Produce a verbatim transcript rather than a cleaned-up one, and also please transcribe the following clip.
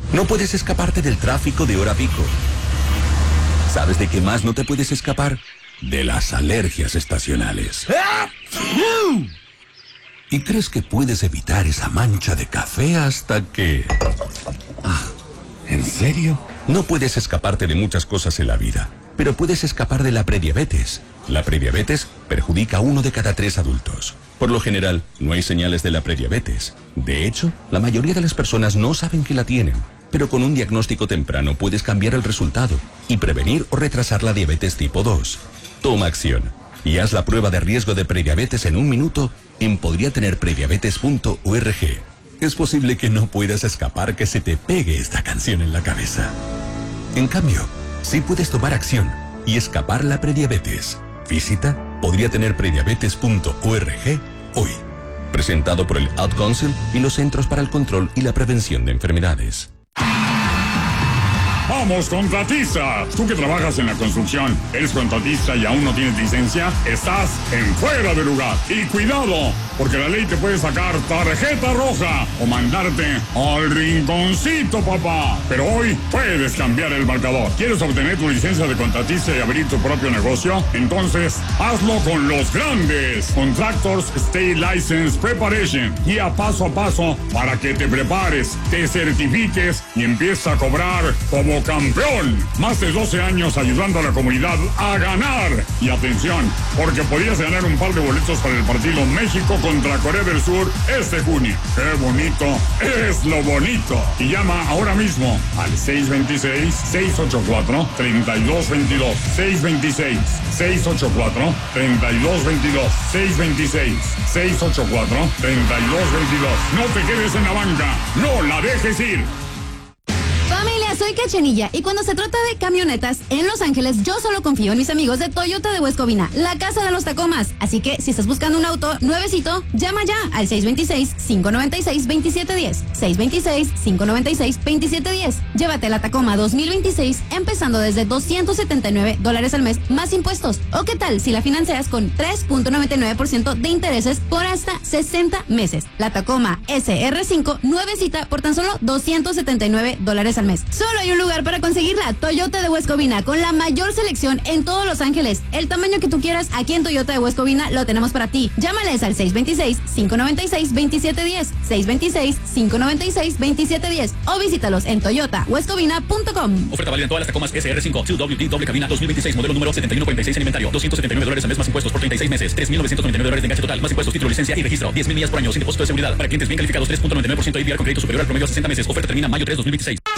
No puedes escaparte del tráfico de hora pico. ¿Sabes de qué más no te puedes escapar? De las alergias estacionales. Y crees que puedes evitar esa mancha de café hasta que... Ah, ¿en serio? No puedes escaparte de muchas cosas en la vida, pero puedes escapar de la prediabetes. La prediabetes perjudica a uno de cada tres adultos. Por lo general, no hay señales de la prediabetes. De hecho, la mayoría de las personas no saben que la tienen. Pero con un diagnóstico temprano puedes cambiar el resultado y prevenir o retrasar la diabetes tipo dos. Toma acción y haz la prueba de riesgo de prediabetes en un minuto en podría tener prediabetes punto org. Es posible que no puedas escapar que se te pegue esta canción en la cabeza. En cambio, sí puedes tomar acción y escapar la prediabetes. Visita podría tener prediabetes punto org hoy. Presentado por el Ad Council y los Centros para el Control y la Prevención de Enfermedades. ¡Vamos, contratista! Tú que trabajas en la construcción, eres contratista y aún no tienes licencia, estás en fuera de lugar. Y cuidado, porque la ley te puede sacar tarjeta roja o mandarte al rinconcito, papá. Pero hoy puedes cambiar el marcador. ¿Quieres obtener tu licencia de contratista y abrir tu propio negocio? Entonces, hazlo con los grandes. Contractors State License Preparation. Guía paso a paso para que te prepares, te certifiques y empieces a cobrar como campeón. Más de doce años ayudando a la comunidad a ganar. Y atención, porque podías ganar un par de boletos para el partido México contra Corea del Sur este junio. ¡Qué bonito es lo bonito! Y llama ahora mismo al seis dos seis, seis ocho cuatro, tres dos dos dos. seis dos seis, seis ocho cuatro, tres dos dos dos. seis dos seis, seis ocho cuatro, tres dos dos dos. No te quedes en la banca. No la dejes ir. Familia, soy Cachanilla y cuando se trata de camionetas en Los Ángeles, yo solo confío en mis amigos de Toyota de West Covina, la casa de los Tacomas. Así que si estás buscando un auto nuevecito, llama ya al seis dos seis, cinco nueve seis, dos siete uno cero. seis dos seis, cinco nueve seis, dos siete uno cero. Llévate la Tacoma dos mil veintiséis empezando desde doscientos setenta y nueve dólares al mes más impuestos. ¿O qué tal si la financias con tres punto noventa y nueve por ciento de intereses por hasta sesenta meses? La Tacoma S R cinco nuevecita por tan solo doscientos setenta y nueve dólares al mes. Solo hay un lugar para conseguirla, Toyota de West Covina, con la mayor selección en todos Los Ángeles. El tamaño que tú quieras, aquí en Toyota de West Covina lo tenemos para ti. Llámales al seis dos seis, cinco nueve seis, dos siete uno cero, seis dos seis, cinco nueve seis, dos siete uno cero o visítalos en toyota west covina punto com. Oferta válida en todas las Tacomas S R cinco, dos W D doble cabina dos mil veintiséis, modelo número setenta y uno cuarenta y seis en inventario, doscientos setenta y nueve dólares al mes más impuestos por treinta y seis meses, tres mil novecientos noventa y nueve dólares de enganche total, más impuestos, título, licencia y registro, diez mil millas por año sin depósito de seguridad. Para clientes bien calificados, tres punto noventa y nueve por ciento A P R con crédito superior al promedio a sesenta meses. Oferta termina mayo tres, dos mil veintiséis.